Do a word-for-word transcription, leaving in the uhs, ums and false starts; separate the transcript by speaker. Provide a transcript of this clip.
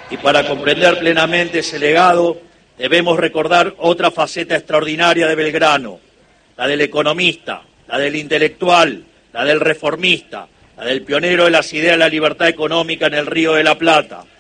Speaker 1: Y para comprender plenamente ese legado, debemos recordar otra faceta extraordinaria de Belgrano, la del economista, la del intelectual, la del reformista, la del pionero de las ideas de la libertad económica en el Río de la Plata,